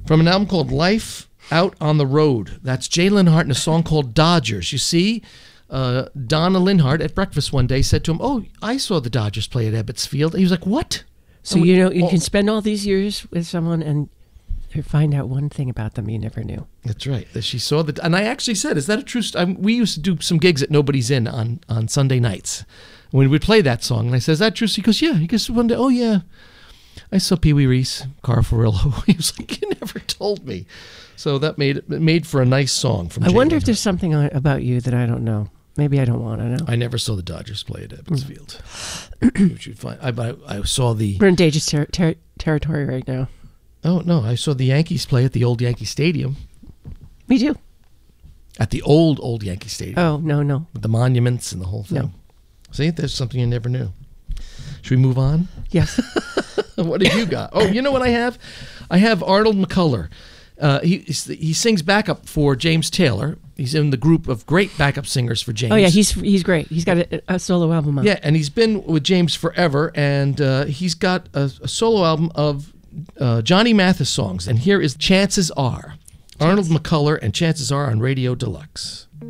from an album called Life Out on the Road. That's Jay Linhart in a song called Dodgers. You see, Donna Linhart at breakfast one day said to him, "Oh, I saw the Dodgers play at Ebbets Field." And he was like, "What?" So you can spend all these years with someone and find out one thing about them you never knew. That's right. That she saw the, and I actually said, "Is that a true?" We used to do some gigs at Nobody's Inn on Sunday nights when we'd play that song, and I said, "Is that true?" He goes, "Yeah." He goes one day, "Oh yeah, I saw Pee Wee Reese, Carl Ferrillo." He was like, "You never told me." So that made for a nice song from. I wonder if there's something about you that I don't know. Maybe I don't want to know. I never saw the Dodgers play at Ebbets Field. Which you'd find. I saw the. We're in dangerous territory right now. Oh no! I saw the Yankees play at the old Yankee Stadium. Me too. At the old Yankee Stadium. Oh no! With the monuments and the whole thing. No. See, there's something you never knew. Should we move on? Yes. What have you got? Oh, you know what I have? I have Arnold McCuller. He sings backup for James Taylor. He's in the group of great backup singers for James. Oh yeah, he's great. He's got a solo album out. Yeah, and he's been with James forever, and he's got a solo album of Johnny Mathis songs. And here is Chances Are. Arnold McCuller and Chances Are on Radio Deluxe.